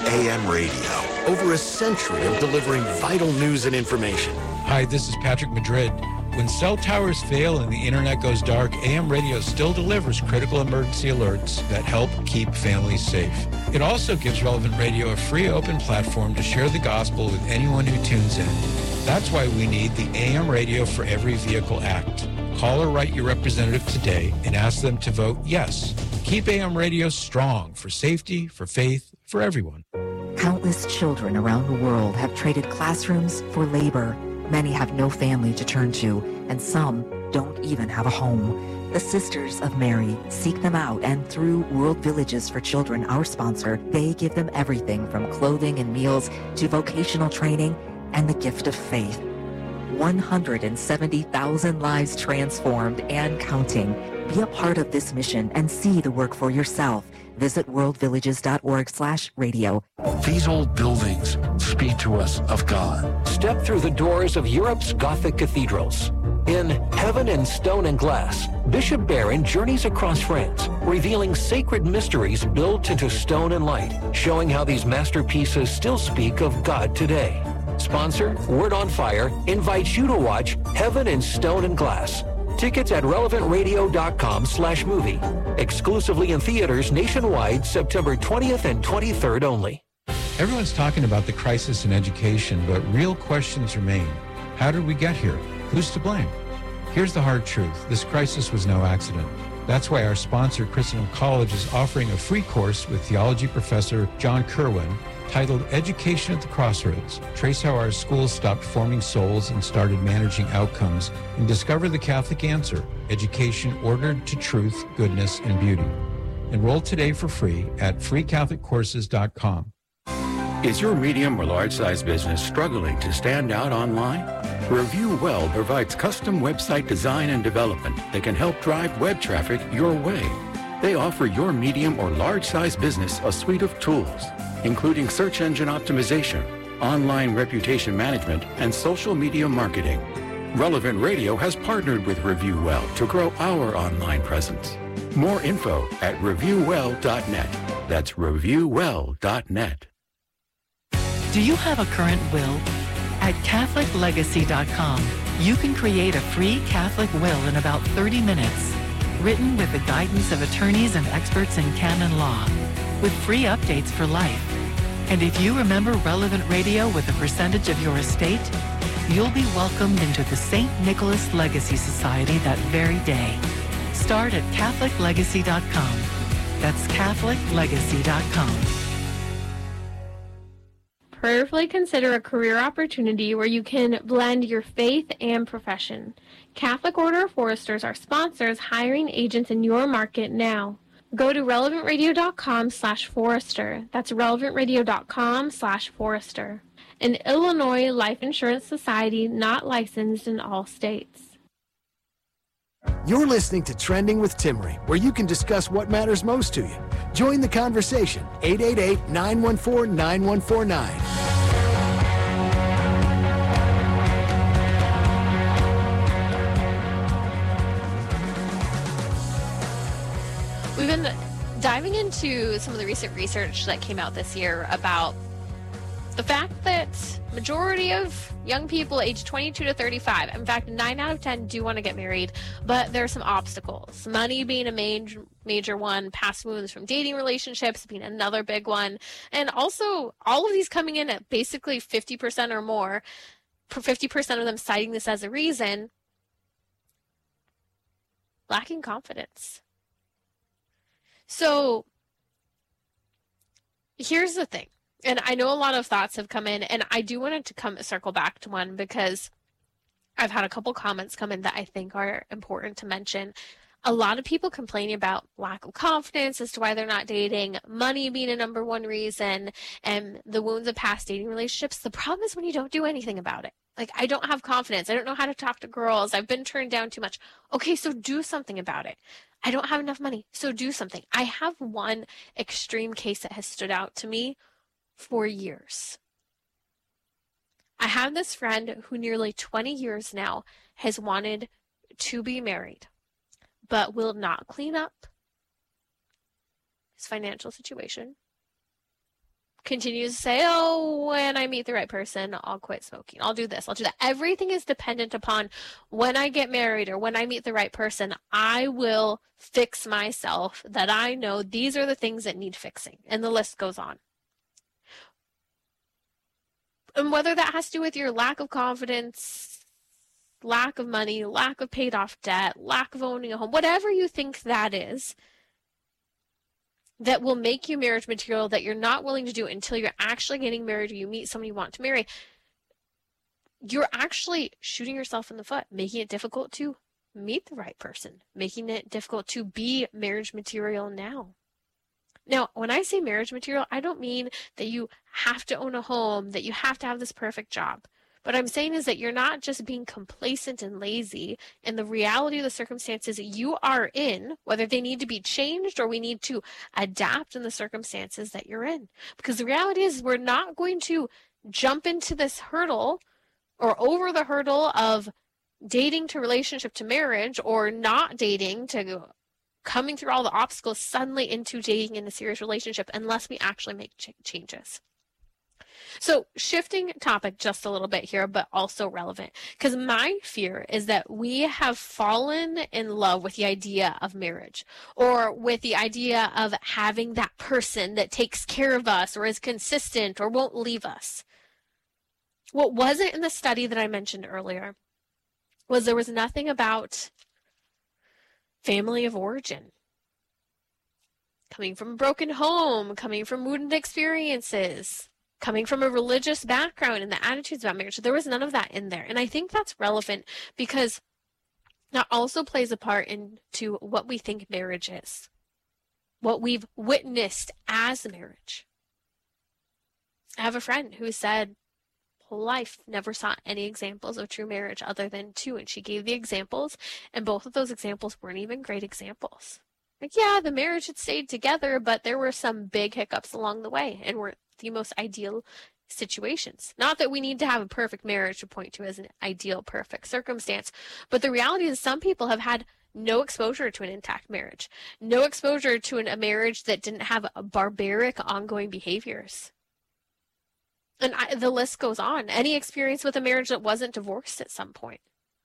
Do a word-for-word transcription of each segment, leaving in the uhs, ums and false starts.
A M radio. Over a century of delivering vital news and information. Hi, this is Patrick Madrid. When cell towers fail and the internet goes dark, A M radio still delivers critical emergency alerts that help keep families safe. It also gives Relevant Radio a free open platform to share the gospel with anyone who tunes in. That's why we need the A M Radio for Every Vehicle Act. Call or write your representative today and ask them to vote yes. Keep A M radio strong for safety, for faith, for everyone. Countless children around the world have traded classrooms for labor. Many have no family to turn to, and some don't even have a home. The Sisters of Mary seek them out, and through World Villages for Children, our sponsor, they give them everything from clothing and meals to vocational training and the gift of faith. one hundred seventy thousand lives transformed and counting. Be a part of this mission and see the work for yourself. Visit worldvillages.org slash radio. These old buildings speak to us of God. Step through the doors of Europe's Gothic cathedrals. In Heaven in Stone and Glass, Bishop Barron journeys across France, revealing sacred mysteries built into stone and light, showing how these masterpieces still speak of God today. Sponsor, Word on Fire, invites you to watch Heaven in Stone and Glass. Tickets at relevantradio.com slash movie. Exclusively in theaters nationwide, September twentieth and twenty-third only. Everyone's talking about the crisis in education, but real questions remain. How did we get here? Who's to blame? Here's the hard truth. This crisis was no accident. That's why our sponsor, Christendom College, is offering a free course with theology professor John Kerwin titled Education at the Crossroads. Trace how our schools stopped forming souls and started managing outcomes, and discover the Catholic answer, education ordered to truth, goodness, and beauty. Enroll today for free at free catholic courses dot com. Is your medium or large-size business struggling to stand out online? Review Well provides custom website design and development that can help drive web traffic your way. They offer your medium or large-size business a suite of tools, including search engine optimization, online reputation management, and social media marketing. Relevant Radio has partnered with Review Well to grow our online presence. More info at review well dot net. That's review well dot net. Do you have a current will? At catholic legacy dot com, you can create a free Catholic will in about thirty minutes, written with the guidance of attorneys and experts in canon law, with free updates for life. And if you remember Relevant Radio with a percentage of your estate, you'll be welcomed into the Saint Nicholas Legacy Society that very day. Start at catholic legacy dot com. That's catholic legacy dot com. Prayerfully consider a career opportunity where you can blend your faith and profession. Catholic Order of Foresters are sponsors hiring agents in your market now. Go to relevant radio dot com slash forester. That's relevant radio dot com slash forester. An Illinois Life Insurance Society not licensed in all states. You're listening to Trending with Timmery, where you can discuss what matters most to you. Join the conversation, eight eight eight, nine one four, nine one four nine. We've been diving into some of the recent research that came out this year about the fact that majority of young people aged twenty-two to thirty-five, in fact, nine out of ten do want to get married, but there are some obstacles. Money being a major, major one, past wounds from dating relationships being another big one, and also all of these coming in at basically fifty percent or more, fifty percent of them citing this as a reason, lacking confidence. So here's the thing. And I know a lot of thoughts have come in, and I do want to come circle back to one because I've had a couple comments come in that I think are important to mention. A lot of people complaining about lack of confidence as to why they're not dating, money being a number one reason, and the wounds of past dating relationships. The problem is when you don't do anything about it. Like, I don't have confidence. I don't know how to talk to girls. I've been turned down too much. Okay, so do something about it. I don't have enough money, so do something. I have one extreme case that has stood out to me for years. I have this friend who nearly twenty years now has wanted to be married, but will not clean up his financial situation, continues to say, oh, when I meet the right person, I'll quit smoking. I'll do this. I'll do that. Everything is dependent upon when I get married or when I meet the right person, I will fix myself, that I know these are the things that need fixing. And the list goes on. And whether that has to do with your lack of confidence, lack of money, lack of paid off debt, lack of owning a home, whatever you think that is, that will make you marriage material, that you're not willing to do it until you're actually getting married or you meet someone you want to marry, you're actually shooting yourself in the foot, making it difficult to meet the right person, making it difficult to be marriage material now. Now, when I say marriage material, I don't mean that you have to own a home, that you have to have this perfect job. What I'm saying is that you're not just being complacent and lazy in the reality of the circumstances you are in, whether they need to be changed or we need to adapt in the circumstances that you're in. Because the reality is we're not going to jump into this hurdle or over the hurdle of dating to relationship to marriage, or not dating to coming through all the obstacles suddenly into dating in a serious relationship unless we actually make ch- changes. So shifting topic just a little bit here, but also relevant, because my fear is that we have fallen in love with the idea of marriage, or with the idea of having that person that takes care of us or is consistent or won't leave us. What wasn't in the study that I mentioned earlier was there was nothing about family of origin. Coming from a broken home, coming from wounded experiences, coming from a religious background and the attitudes about marriage. There was none of that in there. And I think that's relevant because that also plays a part into what we think marriage is, what we've witnessed as marriage. I have a friend who said, whole life never saw any examples of true marriage other than two, and she gave the examples, and both of those examples weren't even great examples. Like, yeah, the marriage had stayed together, but there were some big hiccups along the way and weren't the most ideal situations. Not that we need to have a perfect marriage to point to as an ideal, perfect circumstance, but the reality is some people have had no exposure to an intact marriage, no exposure to an, a marriage that didn't have a barbaric ongoing behaviors. And I, the list goes on. Any experience with a marriage that wasn't divorced at some point.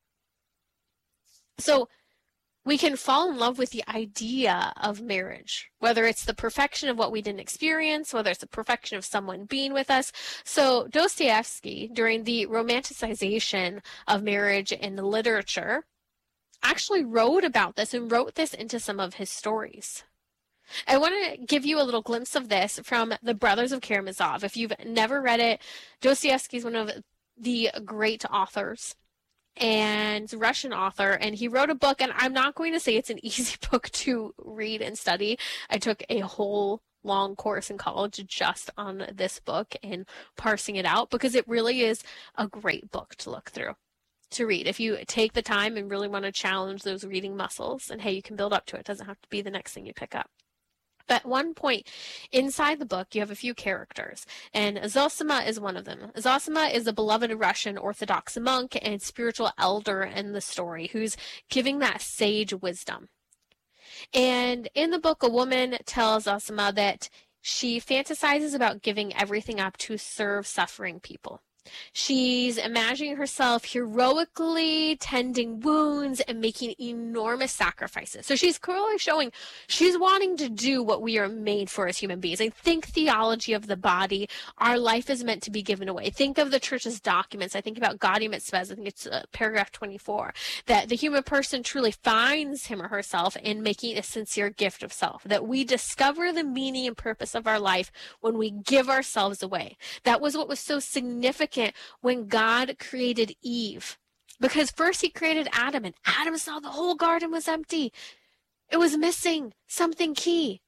So we can fall in love with the idea of marriage, whether it's the perfection of what we didn't experience, whether it's the perfection of someone being with us. So Dostoevsky, during the romanticization of marriage in the literature, actually wrote about this and wrote this into some of his stories. I want to give you a little glimpse of this from The Brothers of Karamazov. If you've never read it, Dostoevsky is one of the great authors and Russian author, and he wrote a book, and I'm not going to say it's an easy book to read and study. I took a whole long course in college just on this book and parsing it out because it really is a great book to look through, to read. If you take the time and really want to challenge those reading muscles, and hey, you can build up to it. It doesn't have to be the next thing you pick up. But at one point inside the book, you have a few characters, and Zosima is one of them. Zosima is a beloved Russian Orthodox monk and spiritual elder in the story who's giving that sage wisdom. And in the book, a woman tells Zosima that she fantasizes about giving everything up to serve suffering people. She's imagining herself heroically tending wounds and making enormous sacrifices. So she's clearly showing she's wanting to do what we are made for as human beings. I think theology of the body, our life is meant to be given away. Think of the church's documents. I think about Gaudium et Spes, I think it's uh, paragraph twenty-four, that the human person truly finds him or herself in making a sincere gift of self, that we discover the meaning and purpose of our life when we give ourselves away. That was what was so significant when God created Eve, because first he created Adam, and Adam saw the whole garden was empty. It was missing something key.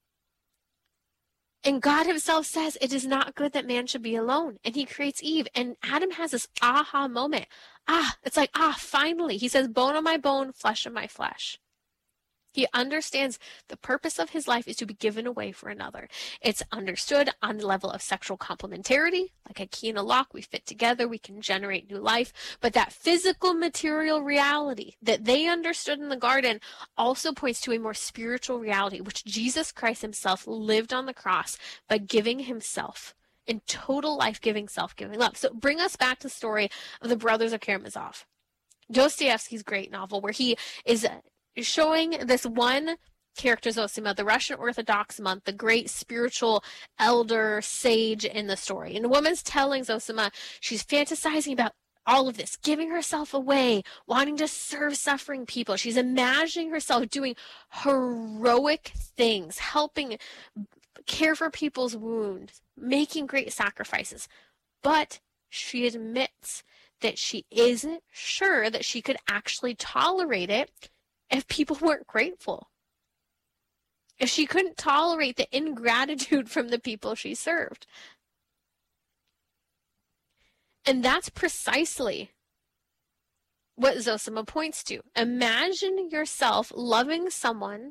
And God himself says it is not good that man should be alone, and he creates Eve, and Adam has this aha moment. Ah, it's like, ah, finally. He says, bone of my bone, flesh of my flesh. He understands the purpose of his life is to be given away for another. It's understood on the level of sexual complementarity, like a key and a lock, we fit together, we can generate new life. But that physical material reality that they understood in the garden also points to a more spiritual reality, which Jesus Christ himself lived on the cross by giving himself in total life-giving, self-giving love. So bring us back to the story of the Brothers of Karamazov, Dostoevsky's great novel, where he is showing this one character, Zosima, the Russian Orthodox monk, the great spiritual elder sage in the story. And the woman's telling Zosima she's fantasizing about all of this, giving herself away, wanting to serve suffering people. She's imagining herself doing heroic things, helping care for people's wounds, making great sacrifices. But she admits that she isn't sure that she could actually tolerate it if people weren't grateful. If she couldn't tolerate the ingratitude from the people she served. And that's precisely what Zosima points to. Imagine yourself loving someone,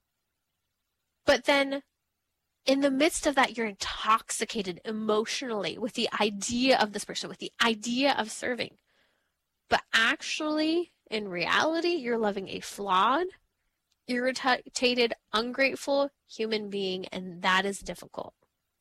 but then in the midst of that, you're intoxicated emotionally with the idea of this person, with the idea of serving. But actually, in reality, you're loving a flawed, irritated, ungrateful human being, and that is difficult.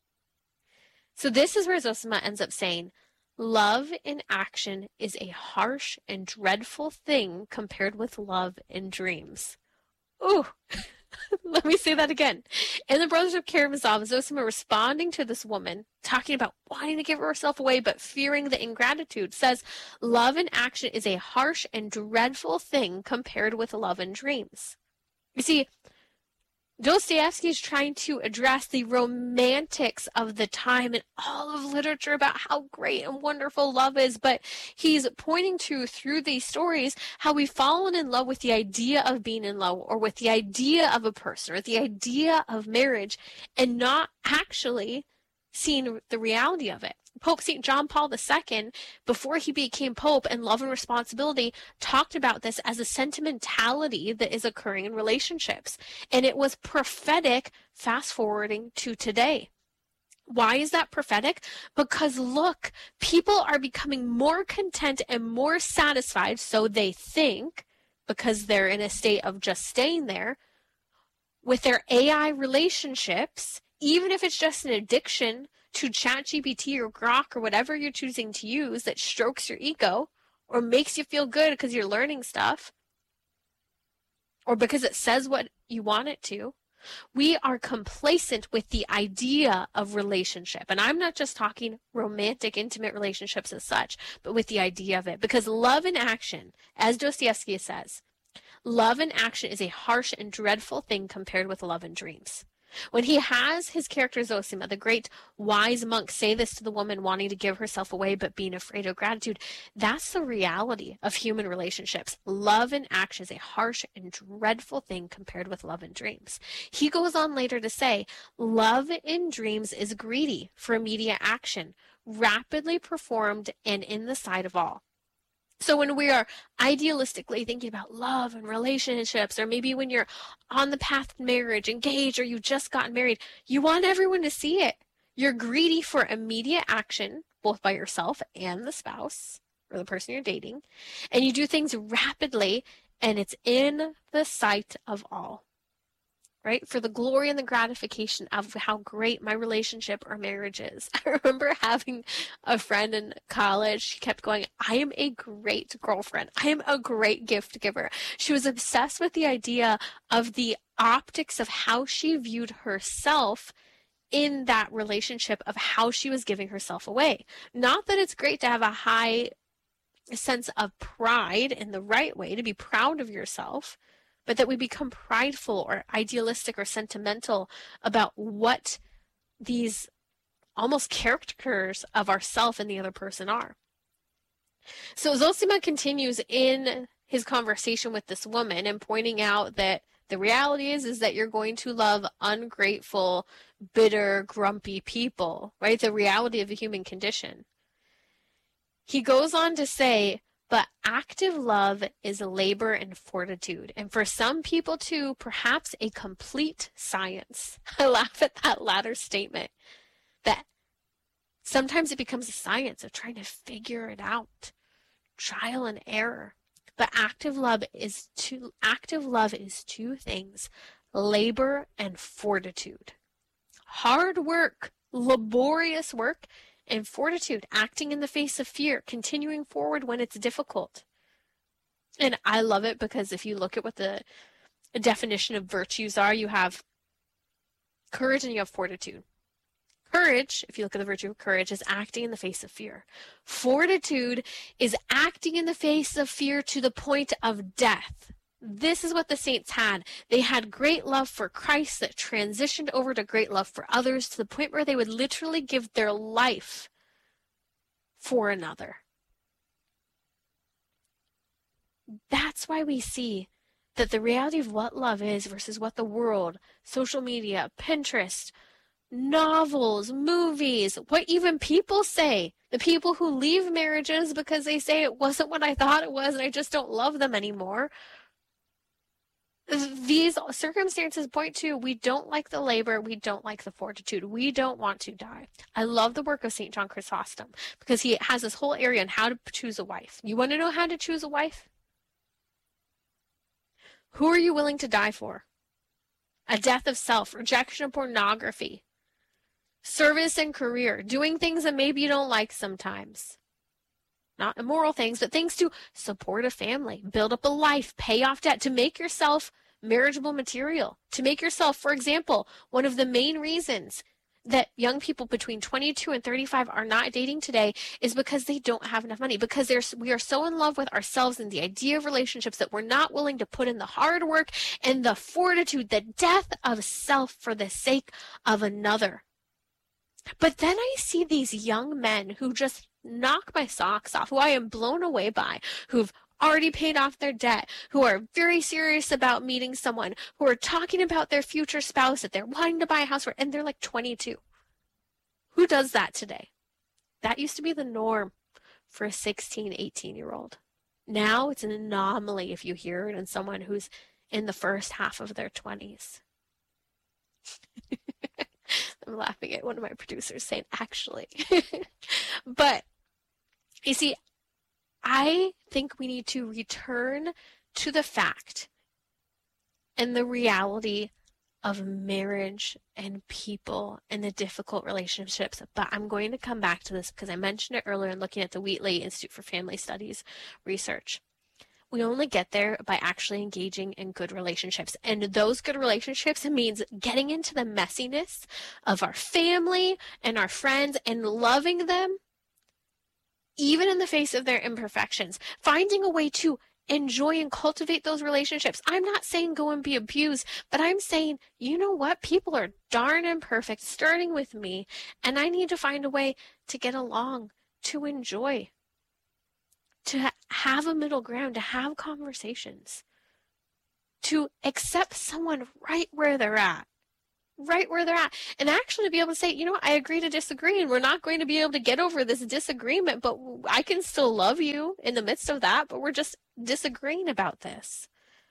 So this is where Zosima ends up saying, love in action is a harsh and dreadful thing compared with love in dreams. Ooh, let me say that again. In the Brothers of Karamazov, Zosima responding to this woman, talking about wanting to give herself away but fearing the ingratitude, says, love in action is a harsh and dreadful thing compared with love in dreams. You see, Dostoevsky is trying to address the romantics of the time and all of literature about how great and wonderful love is, but he's pointing to, through these stories, how we've fallen in love with the idea of being in love, or with the idea of a person, or the idea of marriage, and not actually seeing the reality of it. Pope Saint John Paul the Second, before he became Pope and Love and Responsibility, talked about this as a sentimentality that is occurring in relationships. And it was prophetic, fast forwarding to today. Why is that prophetic? Because look, people are becoming more content and more satisfied, so they think, because they're in a state of just staying there, with their A I relationships, even if it's just an addiction to ChatGPT or Grok or whatever you're choosing to use that strokes your ego or makes you feel good because you're learning stuff or because it says what you want it to. We are complacent with the idea of relationship. And I'm not just talking romantic, intimate relationships as such, but with the idea of it. Because love in action, as Dostoevsky says, love in action is a harsh and dreadful thing compared with love in dreams. When he has his character Zosima, the great wise monk, say this to the woman wanting to give herself away but being afraid of gratitude, that's the reality of human relationships. Love in action is a harsh and dreadful thing compared with love in dreams. He goes on later to say, love in dreams is greedy for immediate action, rapidly performed and in the sight of all. So when we are idealistically thinking about love and relationships, or maybe when you're on the path to marriage, engaged, or you just got married, you want everyone to see it. You're greedy for immediate action, both by yourself and the spouse or the person you're dating, and you do things rapidly, and it's in the sight of all. Right? For the glory and the gratification of how great my relationship or marriage is. I remember having a friend in college. She kept going, I am a great girlfriend. I am a great gift giver. She was obsessed with the idea of the optics of how she viewed herself in that relationship, of how she was giving herself away. Not that it's great to have a high sense of pride in the right way, to be proud of yourself, but that we become prideful or idealistic or sentimental about what these almost caricatures of ourself and the other person are. So Zosima continues in his conversation with this woman and pointing out that the reality is, is that you're going to love ungrateful, bitter, grumpy people, right? The reality of the human condition. He goes on to say, But active love is labor and fortitude. And for some people too, perhaps a complete science. I laugh at that latter statement, that sometimes it becomes a science of trying to figure it out. Trial and error. But active love is two, active love is two things, labor and fortitude. Hard work, laborious work, and fortitude, acting in the face of fear, continuing forward when it's difficult. And I love it because if you look at what the definition of virtues are, you have courage and you have fortitude. Courage, if you look at the virtue of courage, is acting in the face of fear. Fortitude is acting in the face of fear to the point of death. This is what the saints had. They had great love for Christ that transitioned over to great love for others to the point where they would literally give their life for another. That's why we see that the reality of what love is versus what the world, social media, Pinterest, novels, movies, what even people say, the people who leave marriages because they say it wasn't what I thought it was and I just don't love them anymore. These circumstances point to we don't like the labor, we don't like the fortitude, we don't want to die. I love the work of Saint John Chrysostom because he has this whole area on how to choose a wife. You want to know how to choose a wife? Who are you willing to die for? A death of self, rejection of pornography, service and career, doing things that maybe you don't like sometimes. Not immoral things, but things to support a family, build up a life, pay off debt, to make yourself marriageable material, to make yourself, for example, one of the main reasons that young people between twenty-two and thirty-five are not dating today is because they don't have enough money, because there's, we are so in love with ourselves and the idea of relationships that we're not willing to put in the hard work and the fortitude, the death of self for the sake of another. But then I see these young men who just knock my socks off, who I am blown away by, who've already paid off their debt, who are very serious about meeting someone, who are talking about their future spouse that they're wanting to buy a house for, and they're like twenty-two. Who does that today? That used to be the norm for a sixteen, eighteen-year-old. Now it's an anomaly if you hear it in someone who's in the first half of their twenties. I'm laughing at one of my producers saying, actually. But, you see, I think we need to return to the fact and the reality of marriage and people and the difficult relationships. But I'm going to come back to this because I mentioned it earlier in looking at the Wheatley Institute for Family Studies research. We only get there by actually engaging in good relationships. And those good relationships means getting into the messiness of our family and our friends and loving them, even in the face of their imperfections. Finding a way to enjoy and cultivate those relationships. I'm not saying go and be abused, but I'm saying, you know what? People are darn imperfect, starting with me, and I need to find a way to get along, to enjoy, to have a middle ground, to have conversations, to accept someone right where they're at, right where they're at, and actually be able to say, you know what, I agree to disagree, and we're not going to be able to get over this disagreement, but I can still love you in the midst of that, but we're just disagreeing about this.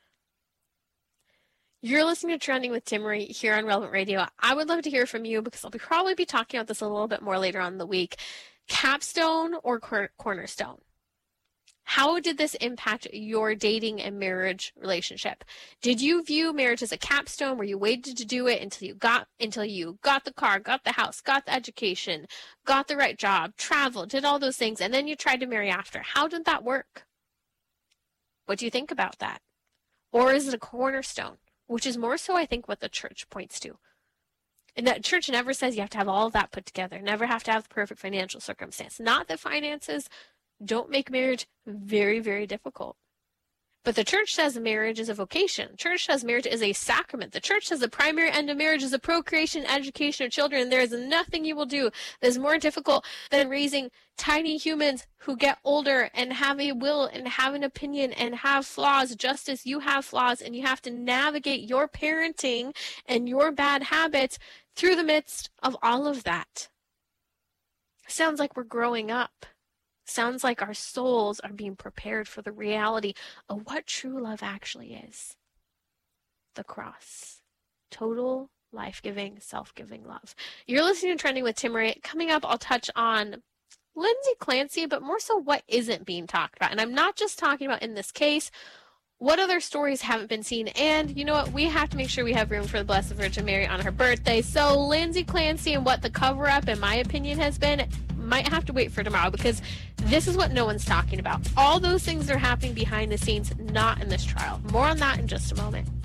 You're listening to Trending with Timmerie here on Relevant Radio. I would love to hear from you because I'll be probably be talking about this a little bit more later on in the week. Capstone or cor- cornerstone? How did this impact your dating and marriage relationship? Did you view marriage as a capstone where you waited to do it until you got until you got the car, got the house, got the education, got the right job, traveled, did all those things, and then you tried to marry after? How did that work? What do you think about that? Or is it a cornerstone, which is more so, I think, what the church points to? And that church never says you have to have all of that put together, never have to have the perfect financial circumstance. Not that finances don't make marriage very, very difficult. But the church says marriage is a vocation. The church says marriage is a sacrament. The church says the primary end of marriage is the procreation and education of children. And there is nothing you will do that is more difficult than raising tiny humans who get older and have a will and have an opinion and have flaws just as you have flaws. And you have to navigate your parenting and your bad habits through the midst of all of that. Sounds like we're growing up. Sounds like our souls are being prepared for the reality of what true love actually is. The cross. Total, life-giving, self-giving love. You're listening to Trending with Timmerie. Coming up, I'll touch on Lindsay Clancy, but more so what isn't being talked about. And I'm not just talking about in this case. What other stories haven't been seen? And you know what? We have to make sure we have room for the Blessed Virgin Mary on her birthday. So Lindsay Clancy and what the cover-up, in my opinion, has been, might have to wait for tomorrow, because this is what no one's talking about. All those things are happening behind the scenes, not in this trial. More on that in just a moment.